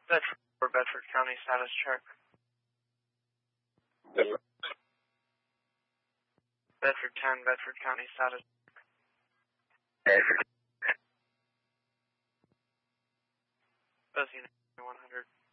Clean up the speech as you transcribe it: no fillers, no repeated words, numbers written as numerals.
Bedford, Bedford County status check. Bedford. Bedford 10, Bedford County status. Bedford. Buzzing 100.